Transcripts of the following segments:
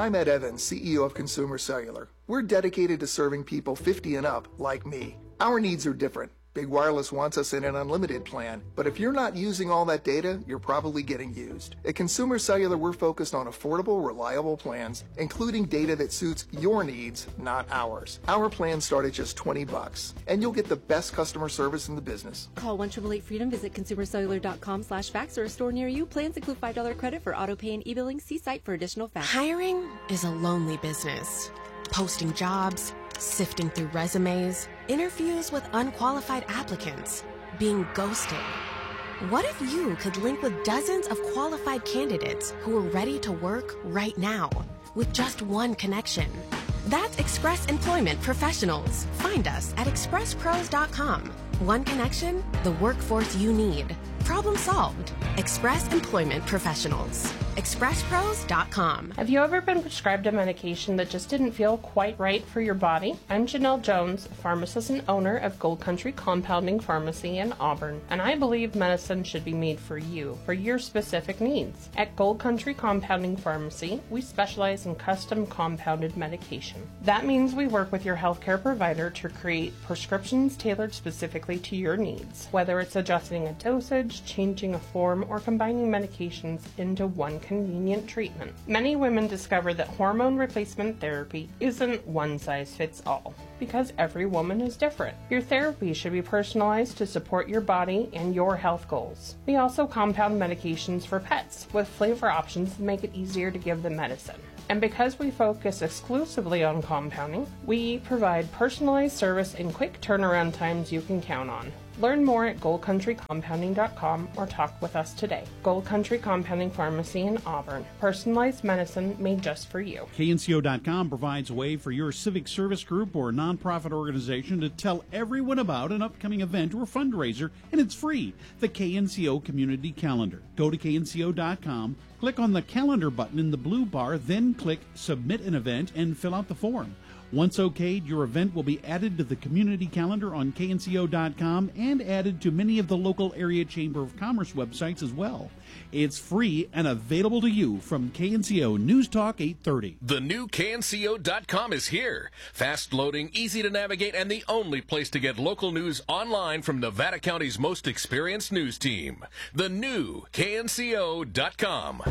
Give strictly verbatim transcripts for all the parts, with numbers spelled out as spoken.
I'm Ed Evans, C E O of Consumer Cellular. We're dedicated to serving people fifty and up, like me. Our needs are different. Big Wireless wants us in an unlimited plan, but if you're not using all that data, you're probably getting used. At Consumer Cellular, we're focused on affordable, reliable plans, including data that suits your needs, not ours. Our plans start at just twenty bucks, and you'll get the best customer service in the business. Call one eight eight eight freedom, visit consumer cellular dot com slash fax or a store near you. Plans include five dollars credit for auto pay and e-billing. See site for additional facts. Hiring is a lonely business. Posting jobs, sifting through resumes, interviews with unqualified applicants, being ghosted. What if you could link with dozens of qualified candidates who are ready to work right now with just one connection? That's Express Employment Professionals. Find us at express pros dot com. One connection, the workforce you need. Problem solved. Express Employment Professionals. express pros dot com. Have you ever been prescribed a medication that just didn't feel quite right for your body? I'm Janelle Jones, pharmacist and owner of Gold Country Compounding Pharmacy in Auburn, and I believe medicine should be made for you, for your specific needs. At Gold Country Compounding Pharmacy, we specialize in custom compounded medication. That means we work with your healthcare provider to create prescriptions tailored specifically to your needs, whether it's adjusting a dosage, changing a form, or combining medications into one convenient treatment. Many women discover that hormone replacement therapy isn't one size fits all, because every woman is different. Your therapy should be personalized to support your body and your health goals. We also compound medications for pets with flavor options that make it easier to give them medicine. And because we focus exclusively on compounding, we provide personalized service and quick turnaround times you can count on. Learn more at gold country compounding dot com or talk with us today. Gold Country Compounding Pharmacy in Auburn. Personalized medicine made just for you. K N C O dot com provides a way for your civic service group or nonprofit organization to tell everyone about an upcoming event or fundraiser, and it's free. The K N C O Community Calendar. Go to K N C O dot com, click on the calendar button in the blue bar, then click Submit an Event and fill out the form. Once okayed, your event will be added to the community calendar on K N C O dot com and added to many of the local area Chamber of Commerce websites as well. It's free and available to you from K N C O News Talk eight thirty. The new K N C O dot com is here. Fast loading, easy to navigate, and the only place to get local news online from Nevada County's most experienced news team. The new K N C O dot com.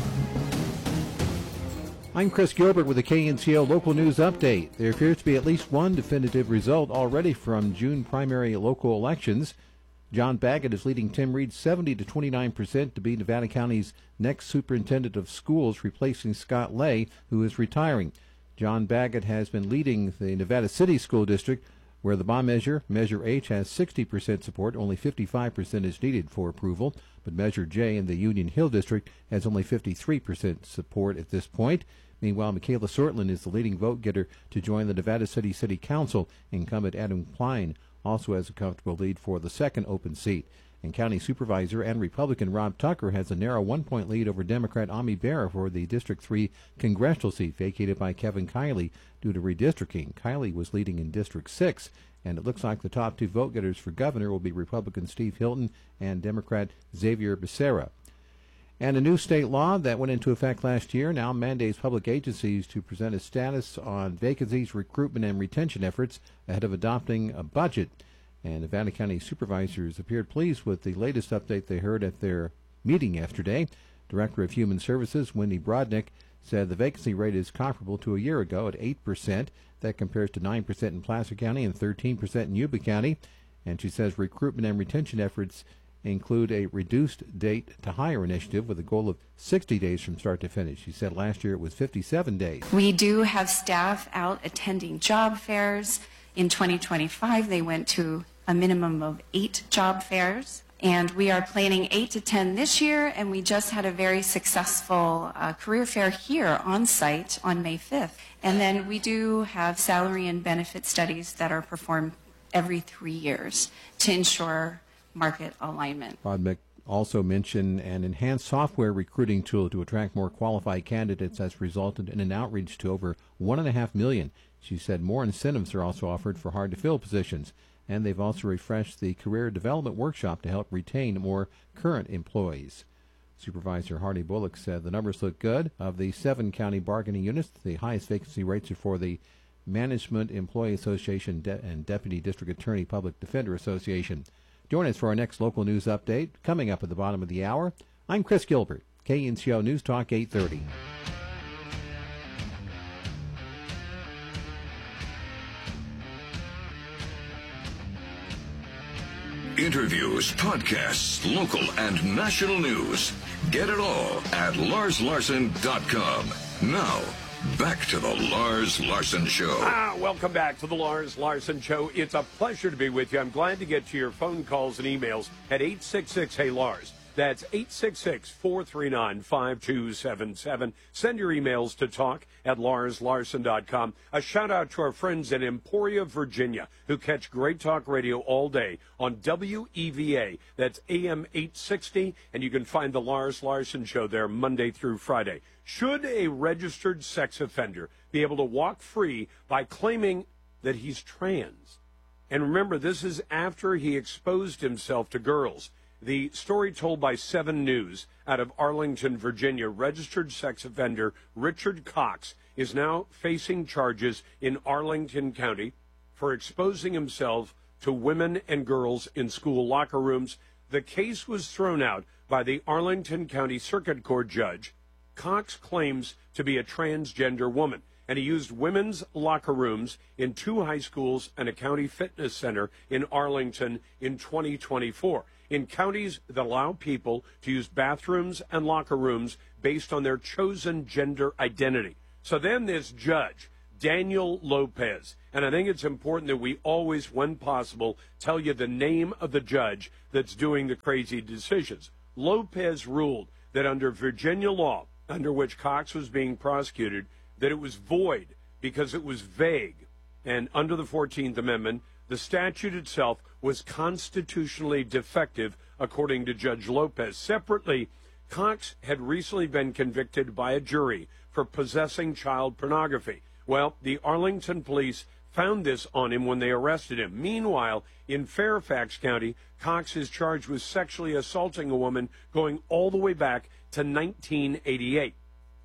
I'm Chris Gilbert with the K N C O Local News Update. There appears to be at least one definitive result already from June primary local elections. John Baggett is leading Tim Reed seventy to twenty-nine percent to be Nevada County's next superintendent of schools, replacing Scott Lay, who is retiring. John Baggett has been leading the Nevada City School District, where the bond measure, Measure H, has sixty percent support. Only fifty-five percent is needed for approval. But Measure J in the Union Hill District has only fifty-three percent support at this point. Meanwhile, Michaela Sortland is the leading vote-getter to join the Nevada City City Council. Incumbent Adam Klein also has a comfortable lead for the second open seat. And County Supervisor and Republican Rob Tucker has a narrow one-point lead over Democrat Ami Bera for the District three congressional seat vacated by Kevin Kiley due to redistricting. Kiley was leading in District six, and it looks like the top two vote-getters for governor will be Republican Steve Hilton and Democrat Xavier Becerra. And a new state law that went into effect last year now mandates public agencies to present a status on vacancies, recruitment, and retention efforts ahead of adopting a budget. And Nevada County supervisors appeared pleased with the latest update they heard at their meeting yesterday. Director of Human Services, Wendy Brodnick, said the vacancy rate is comparable to a year ago at eight percent. That compares to nine percent in Placer County and thirteen percent in Yuba County. And she says recruitment and retention efforts include a reduced date to hire initiative with a goal of sixty days from start to finish. She said last year it was fifty-seven days. We do have staff out attending job fairs. In twenty twenty-five, they went to a minimum of eight job fairs. And we are planning eight to ten this year, and we just had a very successful uh, career fair here on site on May fifth. And then we do have salary and benefit studies that are performed every three years to ensure market alignment. Brodnick also mentioned an enhanced software recruiting tool to attract more qualified candidates has resulted in an outreach to over one and a half million. She said more incentives are also offered for hard-to-fill positions, and they've also refreshed the career development workshop to help retain more current employees. Supervisor Hardy Bullock said the numbers look good. Of the seven county bargaining units, the highest vacancy rates are for the Management Employee Association De- and Deputy District Attorney Public Defender Association. Join us for our next local news update coming up at the bottom of the hour. I'm Chris Gilbert, K N C O News Talk eight thirty. Interviews, podcasts, local and national news. Get it all at lars larson dot com. Now, back to the Lars Larson Show. Ah, welcome back to the Lars Larson Show. It's a pleasure to be with you. I'm glad to get to your phone calls and emails at eight six six, hey Lars. That's eight six six, four three nine, five two seven seven. Send your emails to talk at lars larson dot com. A shout out to our friends in Emporia, Virginia, who catch Great Talk Radio all day on W E V A. That's A M eight sixty, and you can find the Lars Larson Show there Monday through Friday. Should a registered sex offender be able to walk free by claiming that he's trans? And remember, this is after he exposed himself to girls. The story told by seven News out of Arlington, Virginia, registered sex offender Richard Cox is now facing charges in Arlington County for exposing himself to women and girls in school locker rooms. The case was thrown out by the Arlington County Circuit Court judge. Cox claims to be a transgender woman, and he used women's locker rooms in two high schools and a county fitness center in Arlington in twenty twenty-four. In counties that allow people to use bathrooms and locker rooms based on their chosen gender identity. So then this judge, Daniel Lopez, and I think it's important that we always, when possible, tell you the name of the judge that's doing the crazy decisions. Lopez ruled that under Virginia law, under which Cox was being prosecuted, that it was void because it was vague. And under the fourteenth Amendment, the statute itself was constitutionally defective, according to Judge Lopez. Separately, Cox had recently been convicted by a jury for possessing child pornography. Well, the Arlington police found this on him when they arrested him. Meanwhile, in Fairfax County, Cox is charged with sexually assaulting a woman going all the way back to nineteen eighty-eight.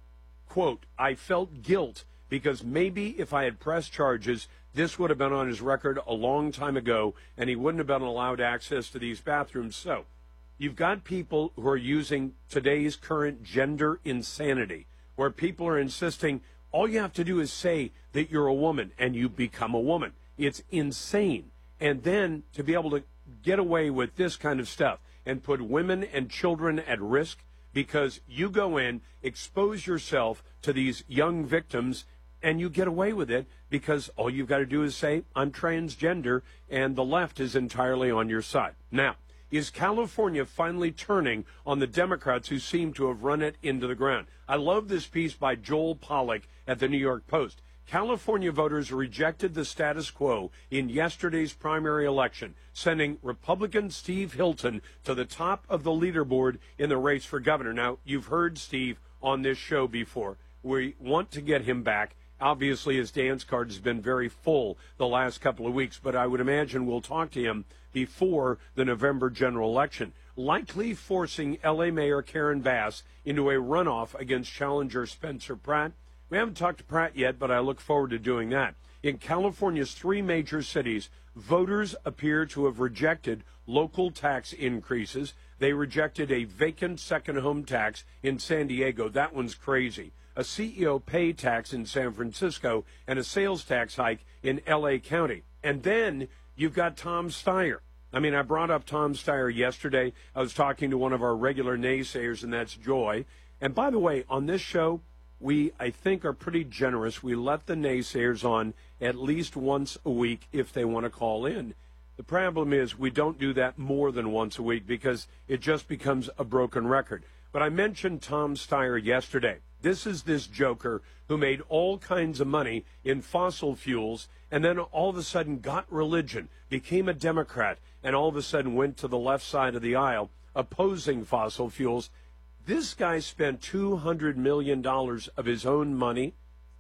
Quote, I felt guilt because maybe if I had pressed charges, this would have been on his record a long time ago, and he wouldn't have been allowed access to these bathrooms. So you've got people who are using today's current gender insanity, where people are insisting all you have to do is say that you're a woman, and you become a woman. It's insane. And then to be able to get away with this kind of stuff and put women and children at risk because you go in, expose yourself to these young victims, and you get away with it because all you've got to do is say, I'm transgender, and the left is entirely on your side. Now, is California finally turning on the Democrats who seem to have run it into the ground? I love this piece by Joel Pollack at the New York Post. California voters rejected the status quo in yesterday's primary election, sending Republican Steve Hilton to the top of the leaderboard in the race for governor. Now, you've heard Steve on this show before. We want to get him back. Obviously, his dance card has been very full the last couple of weeks, but I would imagine we'll talk to him before the November general election, likely forcing L A Mayor Karen Bass into a runoff against challenger Spencer Pratt. We haven't talked to Pratt yet, but I look forward to doing that. In California's three major cities, voters appear to have rejected local tax increases. They rejected a vacant second home tax in San Diego. That one's crazy. A C E O pay tax in San Francisco, and a sales tax hike in L A County. And then you've got Tom Steyer. I mean, I brought up Tom Steyer yesterday. I was talking to one of our regular naysayers, and that's Joy. And by the way, on this show, we, I think, are pretty generous. We let the naysayers on at least once a week if they want to call in. The problem is we don't do that more than once a week because it just becomes a broken record. But I mentioned Tom Steyer yesterday. This is this joker who made all kinds of money in fossil fuels and then all of a sudden got religion, became a Democrat, and all of a sudden went to the left side of the aisle opposing fossil fuels. This guy spent two hundred million dollars of his own money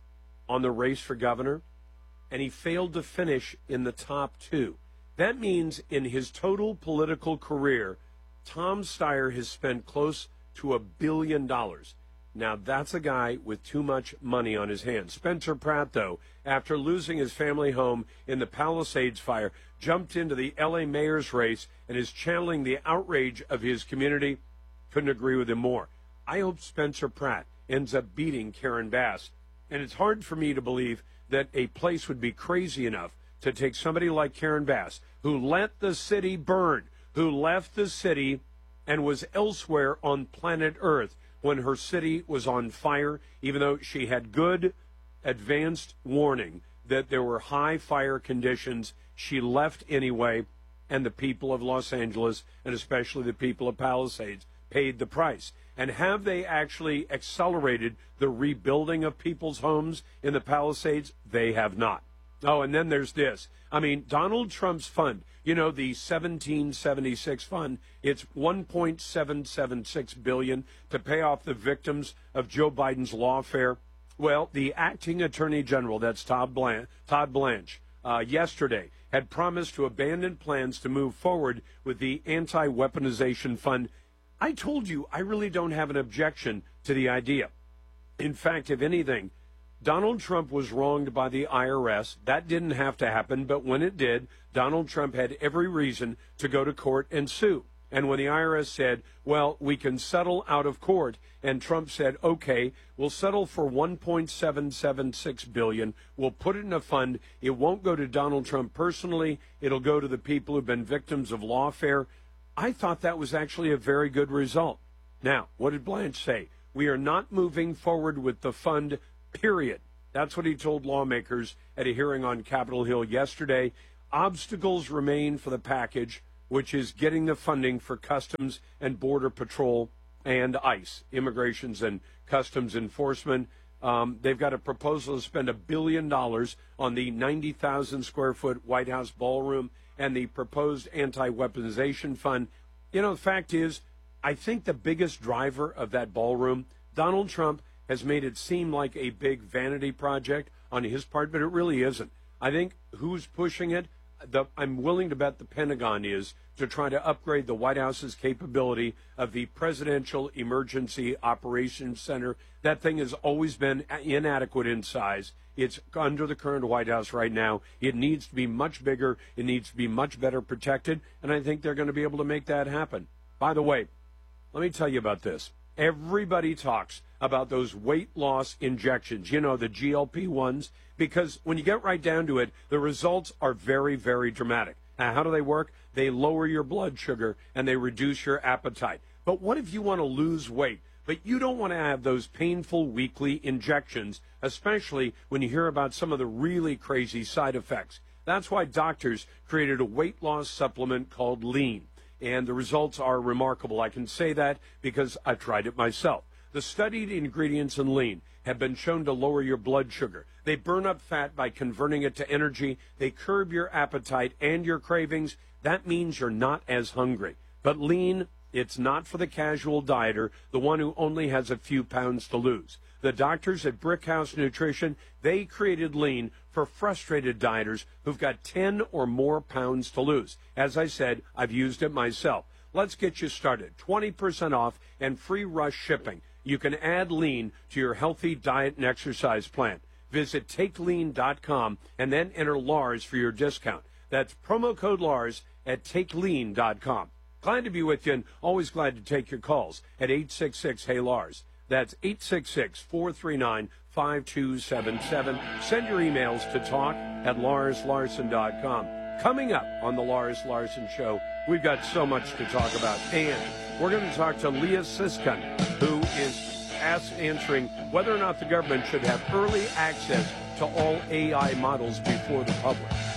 on the race for governor, and he failed to finish in the top two. That means in his total political career, Tom Steyer has spent close to a billion dollars. Now, that's a guy with too much money on his hands. Spencer Pratt, though, after losing his family home in the Palisades fire, jumped into the L A mayor's race and is channeling the outrage of his community. Couldn't agree with him more. I hope Spencer Pratt ends up beating Karen Bass. And it's hard for me to believe that a place would be crazy enough to take somebody like Karen Bass, who let the city burn, who left the city and was elsewhere on planet Earth when her city was on fire, even though she had good advanced warning that there were high fire conditions. She left anyway, and the people of Los Angeles, and especially the people of Palisades, paid the price. And have they actually accelerated the rebuilding of people's homes in the Palisades? They have not. Oh, and then there's this. I mean, Donald Trump's fund, you know, the seventeen seventy-six fund, it's one point seven seven six billion dollars to pay off the victims of Joe Biden's lawfare. Well, the acting attorney general, that's Todd Blanche, Todd Blanche uh, yesterday had promised to abandon plans to move forward with the anti-weaponization fund. I told you I really don't have an objection to the idea. In fact, if anything, Donald Trump was wronged by the I R S. That didn't have to happen, but when it did, Donald Trump had every reason to go to court and sue. And when the I R S said, well, we can settle out of court, and Trump said, okay, we'll settle for one point seven seven six billion dollars. We'll put it in a fund. It won't go to Donald Trump personally. It'll go to the people who've been victims of lawfare. I thought that was actually a very good result. Now, what did Blanche say? We are not moving forward with the fund, period. That's what he told lawmakers at a hearing on Capitol Hill yesterday. Obstacles remain for the package, which is getting the funding for Customs and Border Patrol and ICE, Immigrations and Customs Enforcement. Um, they've got a proposal to spend a billion dollars on the ninety thousand square foot White House ballroom and the proposed anti-weaponization fund. You know, the fact is, I think the biggest driver of that ballroom, Donald Trump, has made it seem like a big vanity project on his part, but it really isn't. I think who's pushing it, the, I'm willing to bet the Pentagon is, to try to upgrade the White House's capability of the Presidential Emergency Operations Center. That thing has always been inadequate in size. It's under the current White House right now. It needs to be much bigger. It needs to be much better protected, and I think they're going to be able to make that happen. By the way, let me tell you about this. Everybody talks about those weight loss injections, you know, the G L P ones, because when you get right down to it, the results are very, very dramatic. Now, how do they work? They lower your blood sugar and they reduce your appetite. But what if you want to lose weight, but you don't want to have those painful weekly injections, especially when you hear about some of the really crazy side effects? That's why doctors created a weight loss supplement called Lean. And the results are remarkable. I can say that because I've tried it myself. The studied ingredients in Lean have been shown to lower your blood sugar. They burn up fat by converting it to energy. They curb your appetite and your cravings. That means you're not as hungry. But Lean, it's not for the casual dieter, the one who only has a few pounds to lose. The doctors at Brickhouse Nutrition, they created Lean for frustrated dieters who've got ten or more pounds to lose. As I said, I've used it myself. Let's get you started. twenty percent off and free rush shipping. You can add Lean to your healthy diet and exercise plan. Visit take lean dot com and then enter Lars for your discount. That's promo code Lars at take lean dot com. Glad to be with you and always glad to take your calls at eight six six, hey Lars. That's eight six six, four three nine, five two seven seven. Send your emails to talk at lars larson dot com. Coming up on the Lars Larson Show, we've got so much to talk about. And we're going to talk to Leah Siskun, who is asked answering whether or not the government should have early access to all A I models before the public.